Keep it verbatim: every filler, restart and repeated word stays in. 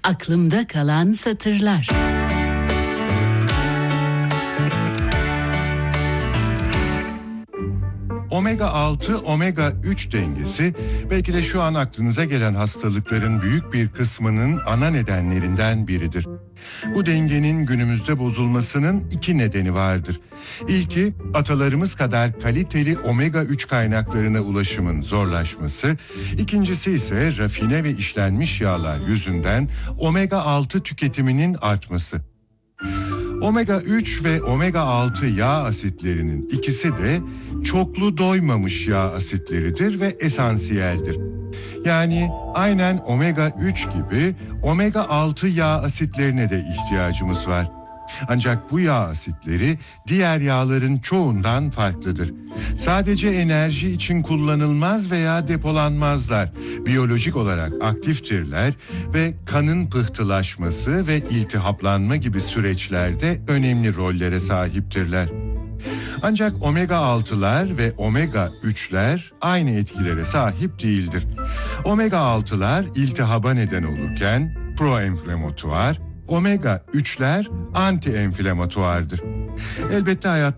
Aklımda kalan satırlar. omega altı omega üç dengesi belki de şu an aklınıza gelen hastalıkların büyük bir kısmının ana nedenlerinden biridir. Bu dengenin günümüzde bozulmasının iki nedeni vardır. İlki, atalarımız kadar kaliteli omega üç kaynaklarına ulaşımın zorlaşması, ikincisi ise rafine ve işlenmiş yağlar yüzünden omega altı tüketiminin artması. omega üç ve omega altı yağ asitlerinin ikisi de çoklu doymamış yağ asitleridir ve esansiyeldir. Yani aynen omega üç gibi omega altı yağ asitlerine de ihtiyacımız var. Ancak bu yağ asitleri diğer yağların çoğundan farklıdır. Sadece enerji için kullanılmaz veya depolanmazlar. Biyolojik olarak aktiftirler ve kanın pıhtılaşması ve iltihaplanma gibi süreçlerde önemli rollere sahiptirler. Ancak omega altılar ve omega üçler aynı etkilere sahip değildir. omega altılar iltihaba neden olurken proenflamatuar, omega üçler anti-enflamatuardır. Elbette hayatta